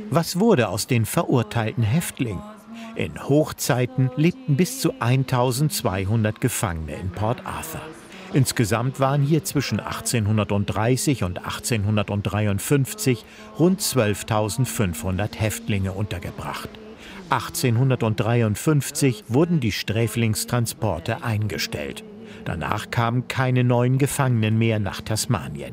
Was wurde aus den verurteilten Häftlingen? In Hochzeiten lebten bis zu 1200 Gefangene in Port Arthur. Insgesamt waren hier zwischen 1830 und 1853 rund 12.500 Häftlinge untergebracht. 1853 wurden die Sträflingstransporte eingestellt. Danach kamen keine neuen Gefangenen mehr nach Tasmanien.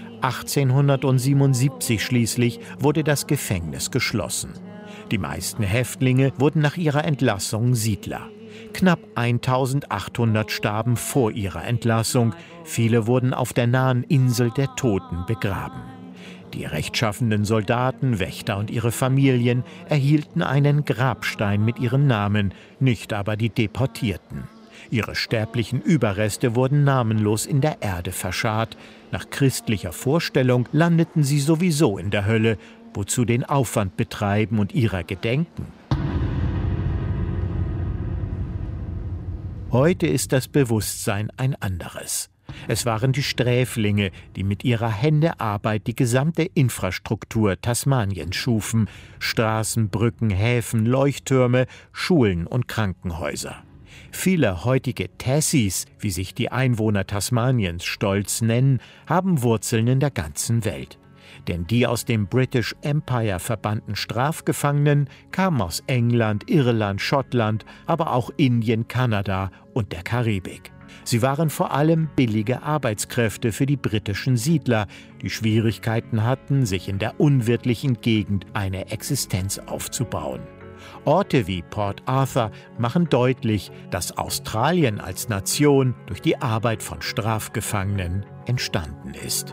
1877 schließlich wurde das Gefängnis geschlossen. Die meisten Häftlinge wurden nach ihrer Entlassung Siedler. Knapp 1800 starben vor ihrer Entlassung. Viele wurden auf der nahen Insel der Toten begraben. Die rechtschaffenden Soldaten, Wächter und ihre Familien erhielten einen Grabstein mit ihren Namen, nicht aber die Deportierten. Ihre sterblichen Überreste wurden namenlos in der Erde verscharrt. Nach christlicher Vorstellung landeten sie sowieso in der Hölle, wozu den Aufwand betreiben und ihrer gedenken. Heute ist das Bewusstsein ein anderes. Es waren die Sträflinge, die mit ihrer Händearbeit die gesamte Infrastruktur Tasmaniens schufen: Straßen, Brücken, Häfen, Leuchttürme, Schulen und Krankenhäuser. Viele heutige Tassies, wie sich die Einwohner Tasmaniens stolz nennen, haben Wurzeln in der ganzen Welt. Denn die aus dem British Empire verbannten Strafgefangenen kamen aus England, Irland, Schottland, aber auch Indien, Kanada und der Karibik. Sie waren vor allem billige Arbeitskräfte für die britischen Siedler, die Schwierigkeiten hatten, sich in der unwirtlichen Gegend eine Existenz aufzubauen. Orte wie Port Arthur machen deutlich, dass Australien als Nation durch die Arbeit von Strafgefangenen entstanden ist.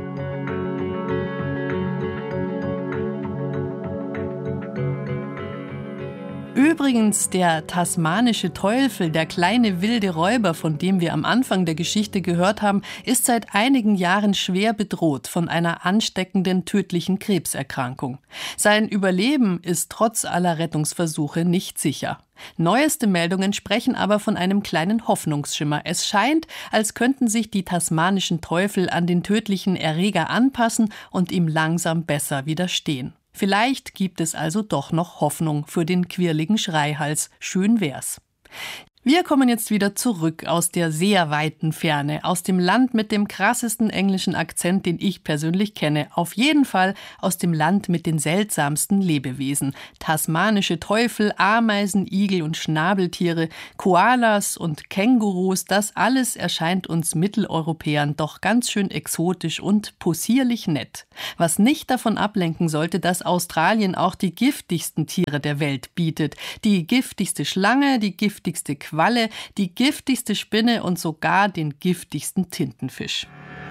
Übrigens, der tasmanische Teufel, der kleine wilde Räuber, von dem wir am Anfang der Geschichte gehört haben, ist seit einigen Jahren schwer bedroht von einer ansteckenden, tödlichen Krebserkrankung. Sein Überleben ist trotz aller Rettungsversuche nicht sicher. Neueste Meldungen sprechen aber von einem kleinen Hoffnungsschimmer. Es scheint, als könnten sich die tasmanischen Teufel an den tödlichen Erreger anpassen und ihm langsam besser widerstehen. Vielleicht gibt es also doch noch Hoffnung für den quirligen Schreihals. Schön wär's. Wir kommen jetzt wieder zurück aus der sehr weiten Ferne, aus dem Land mit dem krassesten englischen Akzent, den ich persönlich kenne. Auf jeden Fall aus dem Land mit den seltsamsten Lebewesen. Tasmanische Teufel, Ameisen, Igel und Schnabeltiere, Koalas und Kängurus, das alles erscheint uns Mitteleuropäern doch ganz schön exotisch und possierlich nett. Was nicht davon ablenken sollte, dass Australien auch die giftigsten Tiere der Welt bietet. Die giftigste Schlange, die giftigste Qualle, die giftigste Spinne und sogar den giftigsten Tintenfisch.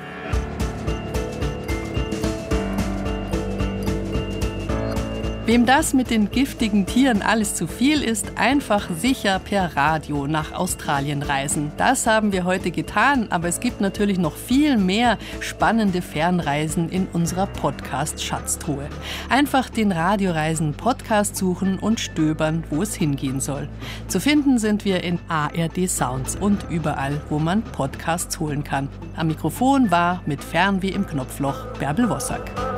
Wem das mit den giftigen Tieren alles zu viel ist, einfach sicher per Radio nach Australien reisen. Das haben wir heute getan, aber es gibt natürlich noch viel mehr spannende Fernreisen in unserer Podcast-Schatztruhe. Einfach den Radioreisen-Podcast suchen und stöbern, wo es hingehen soll. Zu finden sind wir in ARD Sounds und überall, wo man Podcasts holen kann. Am Mikrofon war mit Fernweh im Knopfloch Bärbel Wossack.